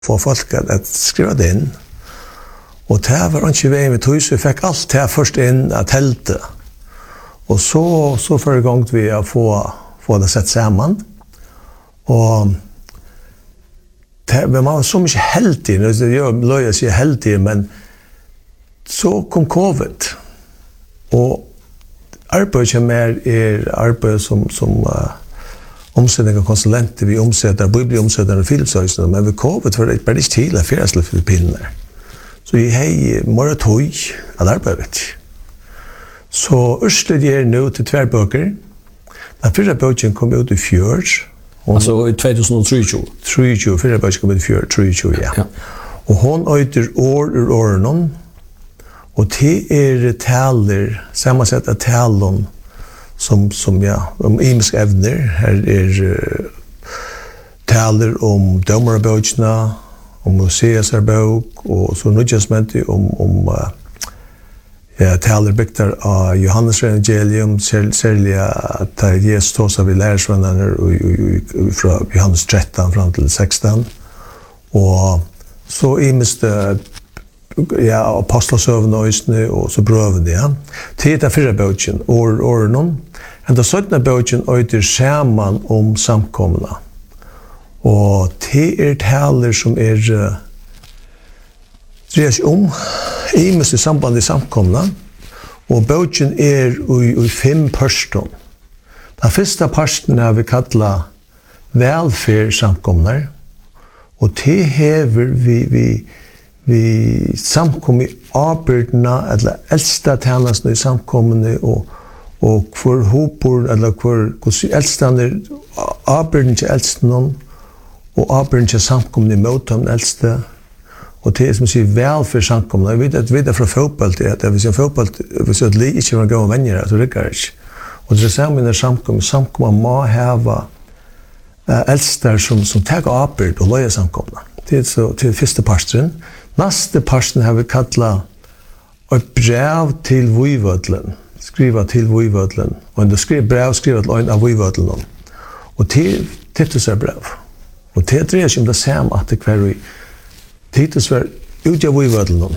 få folk att skriva det in. Och det var inte vägen med tog, så vi fick allt det först in att tälta. Och så förra gången vi att få det sett samman. Och man var så mycket heltid, jag löjer sig heltid, men så kom covid. Och arbetet med arbetet som omsättning av konsulenter, vi omsätter, bibelomsättare och filmsöjsarna, men vi covid för det bara inte till att fyra till Filippinerna. Så vi har mer tog att arbetet. Så Ørsted ger nu till två böcker. Den första boken kom ut i fjör. Alltså i 2023? 23, förra boken kom ut i fjör, 23, ja. Och hon öter år ur åren. Och det taler, sammansatta talen som ja, om imiska evner. Här taler om dömaraböjterna, om Moseasarbok, och så nödjäsment om taler bygtar av Johannes evangelium, särskilt att Jesus tås av lärsvännerna från Johannes 13 fram till 16. Och så imisk apostlasövna och så brövna, ja. Till den förra boken, åren. Men den 17 boken öjter samman om samkomna. Och det taler som drejer sig om imisk i samband i samkomna. Och boken i 5 parter. Den första parten har vi kallat välfärd samkomnar. Och det häver vi samkom i arbetarna eller äldsta tjänsterna i samkommande och för hopor eller för äldstander arbetarna till äldstanon och arbetarna till samkommande mot de äldsta. Och det som säger väl för samkomna. Jag vet att vi från fotboll till att hvis en fotboll, hvis ett lig inte var gå och vänjer så rycker det inte. Och det är samma när samkomna må ha äldster som tar arbet och löjer samkomna. Det är så till första parten. Nästa parten har vi kallat ett brev till Vujvödlen. Skriva till Vujvödlen. Och det skrev brev skriva till en av Vujvödlen. Och till Titus är brev. Och det drejer sig om det samma att det kvar i Titus var ute av Vujvödlen.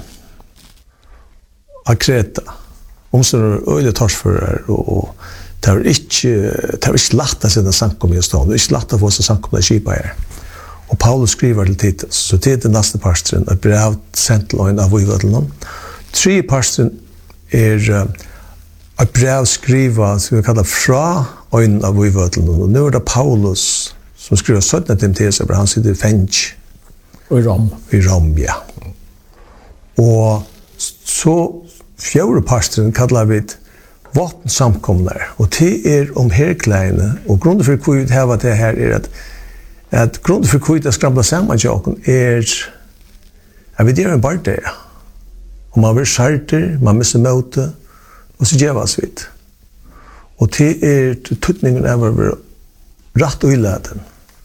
Av Kreta. Omstående öjliga torsförare och det var inte lätt att sätta samkomna i stånd. Det var inte lätt att få sig samkomna i kipa här. Och Paulus skriver till Titus. Så det är den nästa parten. Ett brev sänt till en av Vujvödlen. 3 parten är ett brev skriva som vi kallar fra en av Vujvödlen. Och nu är det Paulus som skriver 17 Timoteus. Han sitter i fängelse. I Rom. I Rom, ja. Och så 4 parten kallar vi vapensamkomnar. Och det är om herkläderna. Och grunden för kvitt här det här är att grunden för kvitt att skramla samman tjocken är att vi det är en part där. Och man vill skärter, man missar möte och så jävas vitt. Och det är tutningen av att vara rätt och illaden.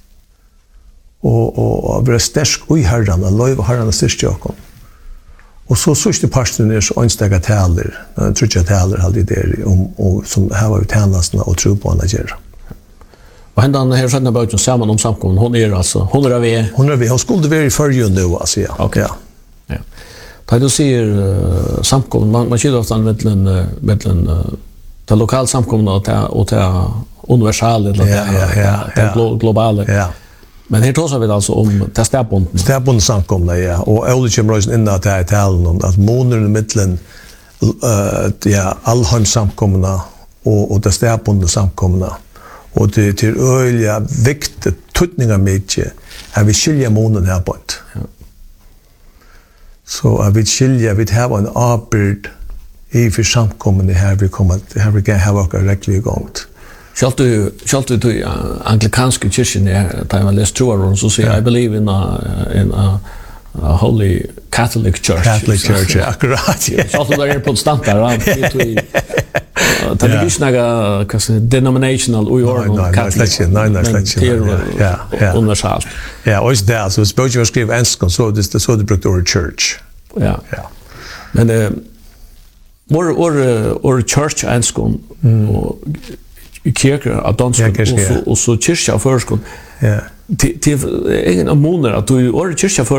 Och vara stärsk och i herran, och löjva herran och styrst tjocken. Och så sista parten är så önstaka taler, trutja taler alltid där om som här var vi tjänsterna och tro på att göra. Och händan här skedde böten samman om samkommen. Hon är alltså hon är vi. Hon skulle vara i förrjun nu alltså ja. Okej. Ja. Då du ser samkommen man kör ofta mellan det lokala samkommen och det universal eller det globala. Ja. Men här tar vi alltså om testabonden. Testabonden samkomna, ja. Och olika kommer in att det är talen om att månaden i mitten allhand samkomna och testabonden samkomna. Och det till öliga viktigt tutningar mycket är vi skilja månaden här på ett. Ja. Så att vi skilja vi har en arbete i för samkomna här vi kommer här vi kan ha våra räckliga gångt. Självt du anglikanska kyrkan är där man läser tror så säger I believe in a holy Catholic church. Catholic church, akkurat. Självt där är protestanter va? Det är inte några denominational or Catholic. Nej. Universal. Ja, och det så språket skriver enskon så det så det brukar vara church. Ja. Men or church enskon och kyrkor av dansk och så kyrka av förskon. Ja. till ingen ammoner att du är kyrka